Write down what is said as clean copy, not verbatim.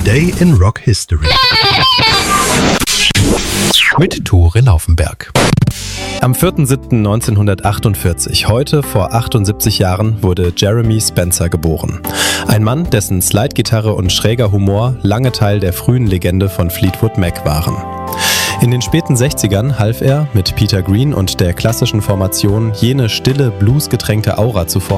Day in Rock History mit Tore Laufenberg. Am 4.7.1948, heute vor 78 Jahren, wurde Jeremy Spencer geboren. Ein Mann, dessen Slide-Gitarre und schräger Humor lange Teil der frühen Legende von Fleetwood Mac waren. In den späten 60ern half er, mit Peter Green und der klassischen Formation jene stille, bluesgetränkte Aura zu formen,